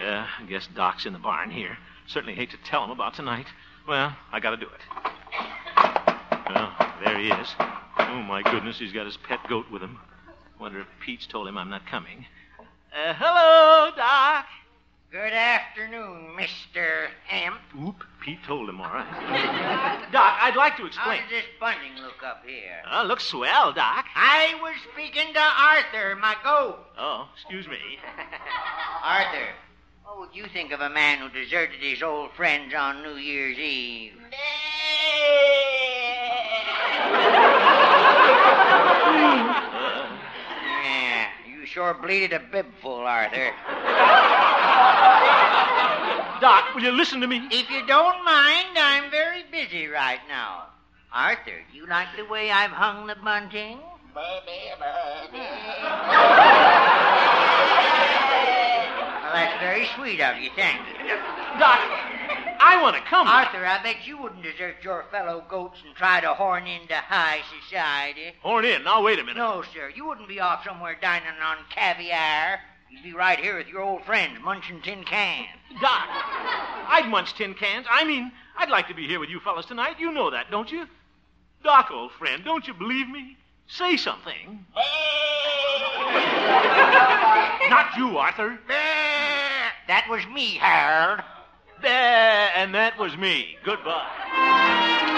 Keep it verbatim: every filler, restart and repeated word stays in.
Yeah, I guess Doc's in the barn here. Certainly hate to tell him about tonight. Well, I gotta do it. Well, there he is. Oh, my goodness, he's got his pet goat with him. Wonder if Pete's told him I'm not coming. Uh, hello, Doc. Good afternoon, Mister Hemp. Oop, Pete told him, all right. Doc, I'd like to explain. How does this bunting look up here? Oh, looks swell, Doc. I was speaking to Arthur, my goat. Oh, excuse me. Arthur, what would you think of a man who deserted his old friends on New Year's Eve? Yeah, you sure bleated a bibful, Arthur. Doc, will you listen to me? If you don't mind, I'm very busy right now. Arthur, do you like the way I've hung the bunting? Well, that's very sweet of you, thank you. Doc, I want to come. Arthur, I bet you wouldn't desert your fellow goats and try to horn into high society. Horn in. Now, wait a minute. No, sir. You wouldn't be off somewhere dining on caviar. You'd be right here with your old friends, munching tin cans. Doc, I'd munch tin cans. I mean, I'd like to be here with you fellas tonight. You know that, don't you? Doc, old friend, don't you believe me? Say something. Not you, Arthur. That was me, Harold. And that was me. Goodbye.